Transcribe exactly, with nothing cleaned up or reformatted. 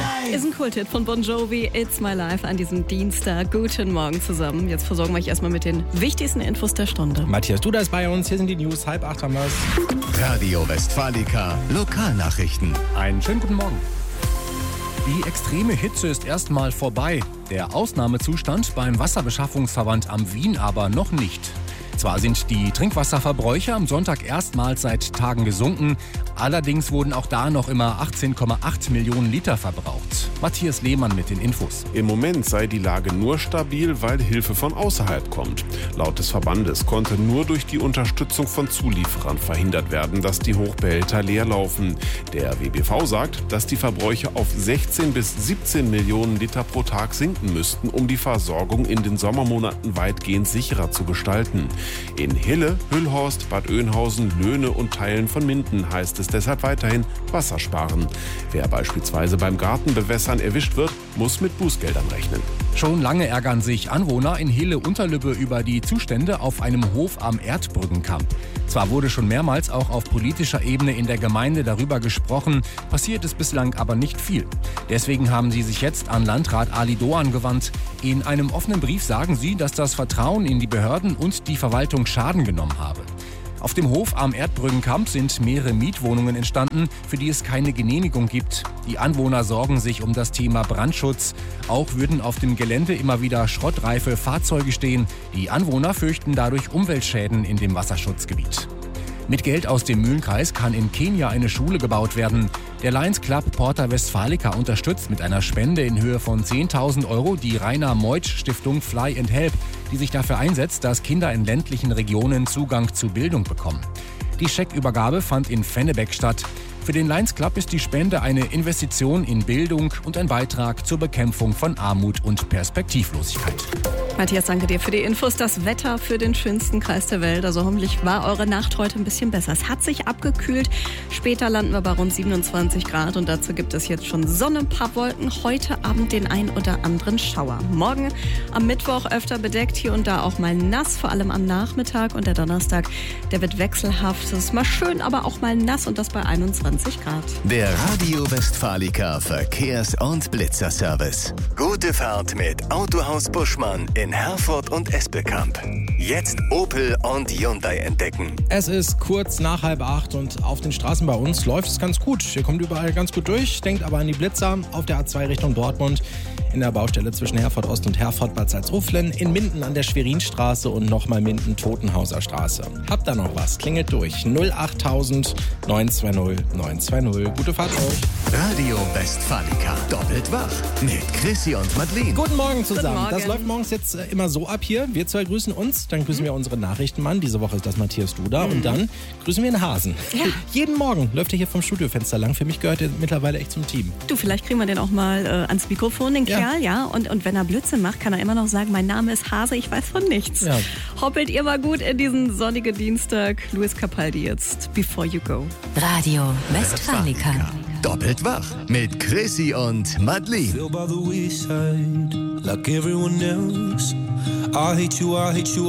Ist ein Kulthit von Bon Jovi, It's My Life an diesem Dienstag. Guten Morgen zusammen. Jetzt versorgen wir euch erstmal mit den wichtigsten Infos der Stunde. Matthias Duda ist bei uns. Hier sind die News. Halb acht haben wir es. Radio Westfalica Lokalnachrichten. Einen schönen guten Morgen. Die extreme Hitze ist erstmal vorbei. Der Ausnahmezustand beim Wasserbeschaffungsverband am Wien aber noch nicht. Zwar sind die Trinkwasserverbräuche am Sonntag erstmals seit Tagen gesunken, allerdings wurden auch da noch immer achtzehn Komma acht Millionen Liter verbraucht. Matthias Lehmann mit den Infos. Im Moment sei die Lage nur stabil, weil Hilfe von außerhalb kommt. Laut des Verbandes konnte nur durch die Unterstützung von Zulieferern verhindert werden, dass die Hochbehälter leer laufen. Der W B V sagt, dass die Verbräuche auf sechzehn bis siebzehn Millionen Liter pro Tag sinken müssten, um die Versorgung in den Sommermonaten weitgehend sicherer zu gestalten. In Hille, Hüllhorst, Bad Oeynhausen, Löhne und Teilen von Minden heißt es deshalb weiterhin Wasser sparen. Wer beispielsweise beim Gartenbewässern erwischt wird, muss mit Bußgeldern rechnen. Schon lange ärgern sich Anwohner in Hille-Unterlübbe über die Zustände auf einem Hof am Erdbrückenkamp. Zwar wurde schon mehrmals auch auf politischer Ebene in der Gemeinde darüber gesprochen, passiert ist bislang aber nicht viel. Deswegen haben sie sich jetzt an Landrat Ali Doan gewandt. In einem offenen Brief sagen sie, dass das Vertrauen in die Behörden und die Verwaltung Schaden genommen habe. Auf dem Hof am Erdbrückenkamp sind mehrere Mietwohnungen entstanden, für die es keine Genehmigung gibt. Die Anwohner sorgen sich um das Thema Brandschutz. Auch würden auf dem Gelände immer wieder schrottreife Fahrzeuge stehen. Die Anwohner fürchten dadurch Umweltschäden in dem Wasserschutzgebiet. Mit Geld aus dem Mühlenkreis kann in Kenia eine Schule gebaut werden. Der Lions Club Porta Westfalica unterstützt mit einer Spende in Höhe von zehntausend Euro die Rainer Meutsch Stiftung Fly and Help, die sich dafür einsetzt, dass Kinder in ländlichen Regionen Zugang zu Bildung bekommen. Die Scheckübergabe fand in Vennebeck statt. Für den Lions Club ist die Spende eine Investition in Bildung und ein Beitrag zur Bekämpfung von Armut und Perspektivlosigkeit. Matthias, danke dir für die Infos. Das Wetter für den schönsten Kreis der Welt. Also hoffentlich war eure Nacht heute ein bisschen besser. Es hat sich abgekühlt. Später landen wir bei rund siebenundzwanzig Grad und dazu gibt es jetzt schon Sonne, ein paar Wolken. Heute Abend den ein oder anderen Schauer. Morgen am Mittwoch öfter bedeckt, hier und da auch mal nass, vor allem am Nachmittag. Und der Donnerstag, der wird wechselhaft. Es ist mal schön, aber auch mal nass und das bei einundzwanzig Grad. Der Radio Westfalica Verkehrs- und Blitzerservice. Gute Fahrt mit Autohaus Buschmann in Herford und Espelkamp. Jetzt Opel und Hyundai entdecken. Es ist kurz nach halb acht und auf den Straßen bei uns läuft es ganz gut. Ihr kommt überall ganz gut durch, denkt aber an die Blitzer auf der A zwei Richtung Dortmund, in der Baustelle zwischen Herford Ost und Herford Bad Salzuflen, in Minden an der Schwerinstraße und nochmal Minden Totenhauser Straße. Habt da noch was? Klingelt durch. null achttausend neun zwei null neun zwei null. Gute Fahrt euch. Radio Westfalica. Doppelt wach mit Chrissy und Madeleine. Guten Morgen zusammen. Guten Morgen. Das läuft morgens jetzt äh, immer so ab hier. Wir zwei grüßen uns, dann grüßen mhm. wir unseren Nachrichtenmann. Diese Woche ist das Matthias Duda. Mhm. Und dann grüßen wir den Hasen. Ja. Jeden Morgen läuft er hier vom Studiofenster lang. Für mich gehört er mittlerweile echt zum Team. Du, vielleicht kriegen wir den auch mal äh, ans Mikrofon, den Ja. Kerl, ja. Und, und wenn er Blödsinn macht, kann er immer noch sagen, mein Name ist Hase, ich weiß von nichts. Ja. Hoppelt ihr mal gut in diesen sonnigen Dienstag. Luis Capaldi jetzt, Before You Go. Radio Westfalica. Doppelt wach mit Chrissy und Madeleine. Feel by the wayside, like everyone else. I hate you, I hate you.